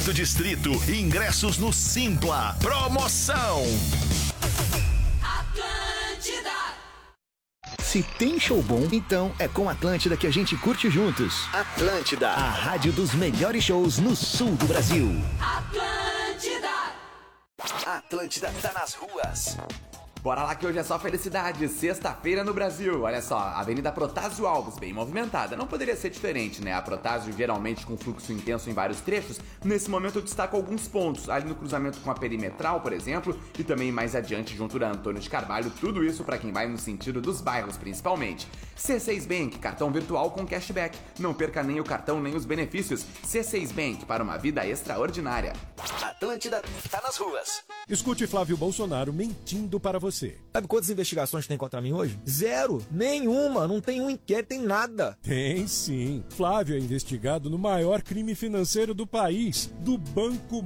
Quarto Distrito, ingressos no Simpla. Promoção. Atlântida. Se tem show bom, então é com Atlântida que a gente curte juntos. Atlântida, a rádio dos melhores shows no sul do Brasil. Atlântida. Atlântida tá nas ruas. Bora lá que hoje é só felicidade, sexta-feira no Brasil. Olha só, Avenida Protásio Alves, bem movimentada. Não poderia ser diferente, né? A Protásio geralmente com fluxo intenso em vários trechos. Nesse momento eu destaco alguns pontos, ali no cruzamento com a Perimetral, por exemplo, e também mais adiante junto da Antônio de Carvalho, tudo isso para quem vai no sentido dos bairros principalmente. C6 Bank, cartão virtual com cashback. Não perca nem o cartão nem os benefícios. C6 Bank, para uma vida extraordinária. Atlântida tá nas ruas. Escute Flávio Bolsonaro mentindo para você. Sabe quantas investigações tem contra mim hoje? Zero. Nenhuma. Não tem um inquérito, tem nada. Tem sim. Flávio é investigado no maior crime financeiro do país, do Banco